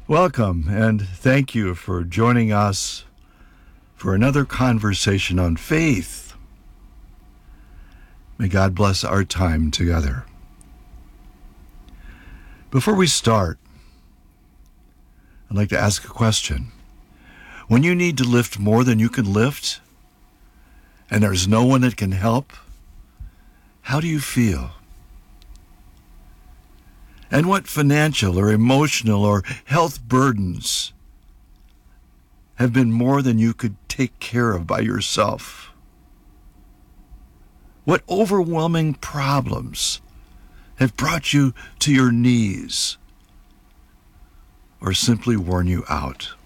Welcome, and thank you for joining us for another conversation on faith. May God bless our time together. Before we start, I'd like to ask a question. When you need to lift more than you can lift, and there's no one that can help, how do you feel? And what financial or emotional or health burdens have been more than you could take care of by yourself? What overwhelming problems have brought you to your knees or simply worn you out?